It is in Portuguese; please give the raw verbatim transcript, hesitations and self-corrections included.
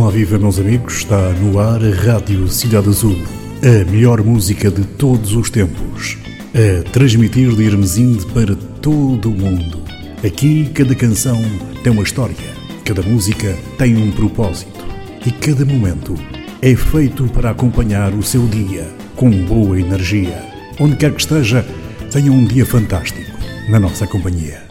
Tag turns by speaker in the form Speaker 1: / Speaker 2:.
Speaker 1: Olá, viva meus amigos, está no ar a Rádio Cidade Azul, a melhor música de todos os tempos, a transmitir de Hermesinde para todo o mundo. Aqui cada canção tem uma história, cada música tem um propósito e cada momento é feito para acompanhar o seu dia com boa energia. Onde quer que esteja, tenha um dia fantástico na nossa companhia.